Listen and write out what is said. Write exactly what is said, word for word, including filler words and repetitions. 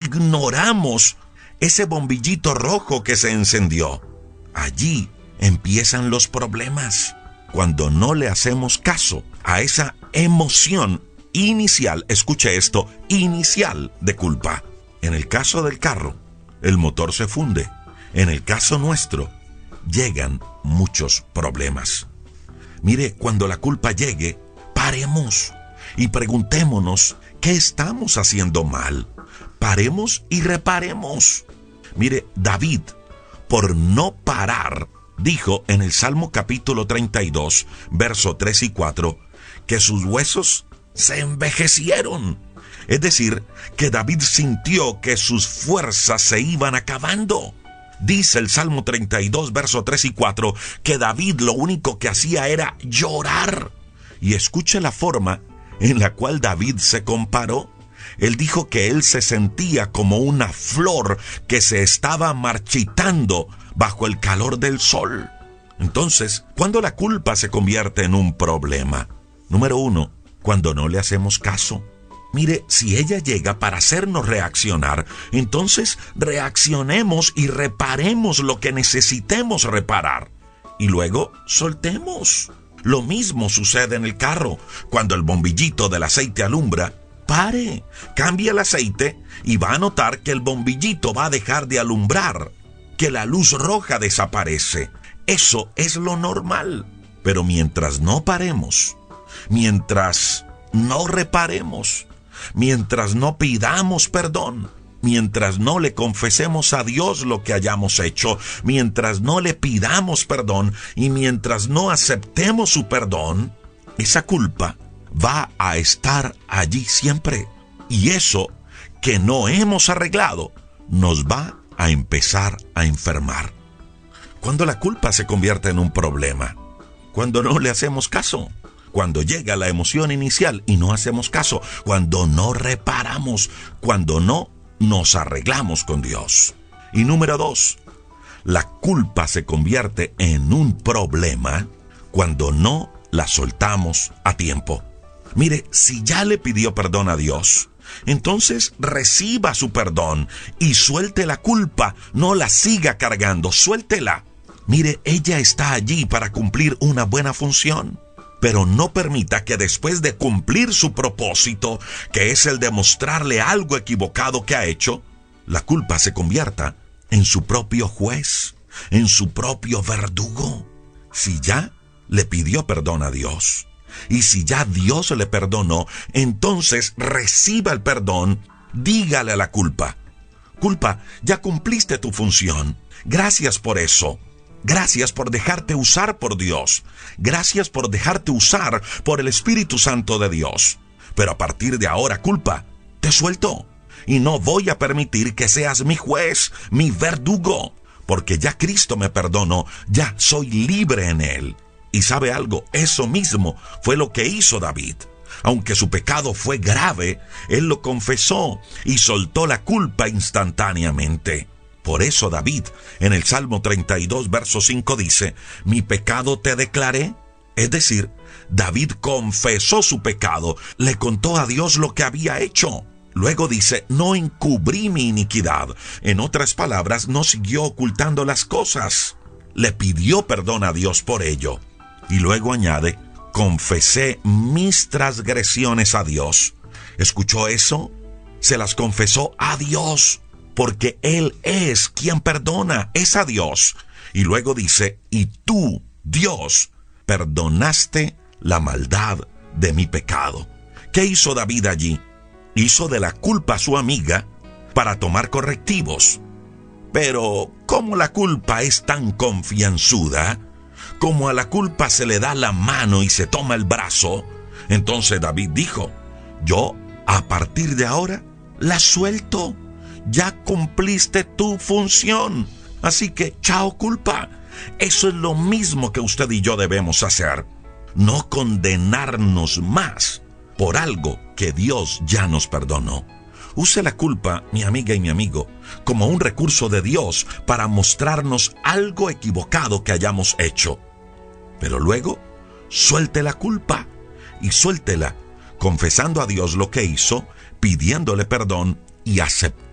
ignoramos ese bombillito rojo que se encendió. Allí empiezan los problemas. Cuando no le hacemos caso a esa emoción inicial, escuche esto, inicial de culpa. En el caso del carro, el motor se funde. En el caso nuestro, llegan muchos problemas. Mire, cuando la culpa llegue, paremos y preguntémonos qué estamos haciendo mal. Paremos y reparemos. Mire, David, por no parar, dijo en el Salmo capítulo treinta y dos, verso tres y cuatro, que sus huesos se envejecieron. Es decir, que David sintió que sus fuerzas se iban acabando. Dice el Salmo treinta y dos, verso tres y cuatro, que David lo único que hacía era llorar. Y escuche la forma en la cual David se comparó. Él dijo que él se sentía como una flor que se estaba marchitando bajo el calor del sol. Entonces, ¿cuándo la culpa se convierte en un problema? Número uno, cuando no le hacemos caso. Mire, si ella llega para hacernos reaccionar, entonces reaccionemos y reparemos lo que necesitemos reparar. Y luego soltemos. Lo mismo sucede en el carro. Cuando el bombillito del aceite alumbra, pare, cambie el aceite y va a notar que el bombillito va a dejar de alumbrar, que la luz roja desaparece. Eso es lo normal. Pero mientras no paremos, mientras no reparemos, mientras no pidamos perdón, mientras no le confesemos a Dios lo que hayamos hecho, mientras no le pidamos perdón y mientras no aceptemos su perdón, esa culpa va a estar allí siempre. Y eso que no hemos arreglado nos va a empezar a enfermar. Cuando la culpa se convierte en un problema, cuando no le hacemos caso, cuando llega la emoción inicial y no hacemos caso, cuando no reparamos, cuando no nos arreglamos con Dios. Y número dos, la culpa se convierte en un problema cuando no la soltamos a tiempo. Mire, si ya le pidió perdón a Dios, entonces reciba su perdón y suelte la culpa, no la siga cargando, suéltela. Mire, ella está allí para cumplir una buena función. Pero no permita que después de cumplir su propósito, que es el de mostrarle algo equivocado que ha hecho, la culpa se convierta en su propio juez, en su propio verdugo. Si ya le pidió perdón a Dios, y si ya Dios le perdonó, entonces reciba el perdón, dígale a la culpa: culpa, ya cumpliste tu función, gracias por eso. Gracias por dejarte usar por Dios. Gracias por dejarte usar por el Espíritu Santo de Dios. Pero a partir de ahora, culpa, te suelto. Y no voy a permitir que seas mi juez, mi verdugo. Porque ya Cristo me perdonó, ya soy libre en Él. Y ¿sabe algo? Eso mismo fue lo que hizo David. Aunque su pecado fue grave, él lo confesó y soltó la culpa instantáneamente. Por eso David, en el Salmo treinta y dos, verso cinco, dice: mi pecado te declaré. Es decir, David confesó su pecado, le contó a Dios lo que había hecho. Luego dice: no encubrí mi iniquidad. En otras palabras, no siguió ocultando las cosas. Le pidió perdón a Dios por ello. Y luego añade: confesé mis transgresiones a Dios. ¿Escuchó eso? Se las confesó a Dios. Porque Él es quien perdona, es a Dios. Y luego dice: y tú, Dios, perdonaste la maldad de mi pecado. ¿Qué hizo David allí? Hizo de la culpa su amiga para tomar correctivos. Pero, ¿cómo la culpa es tan confianzuda? Como a la culpa se le da la mano y se toma el brazo, entonces David dijo: yo, a partir de ahora, la suelto. Ya cumpliste tu función. Así que, chao culpa. Eso es lo mismo que usted y yo debemos hacer. No condenarnos más por algo que Dios ya nos perdonó. Use la culpa, mi amiga y mi amigo, como un recurso de Dios para mostrarnos algo equivocado que hayamos hecho. Pero luego, suelte la culpa y suéltela, confesando a Dios lo que hizo, pidiéndole perdón y aceptando